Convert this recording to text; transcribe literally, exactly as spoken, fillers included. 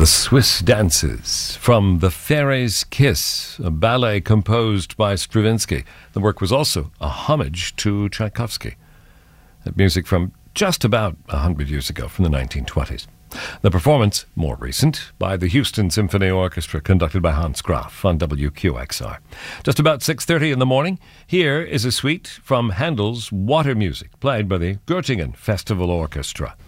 The Swiss Dances from The Fairy's Kiss, a ballet composed by Stravinsky. The work was also a homage to Tchaikovsky. That music from just about one hundred years ago, from the nineteen twenties. The performance, more recent, by the Houston Symphony Orchestra, conducted by Hans Graf on W Q X R. Just about six thirty in the morning, here is a suite from Handel's Water Music, played by the Göttingen Festival Orchestra.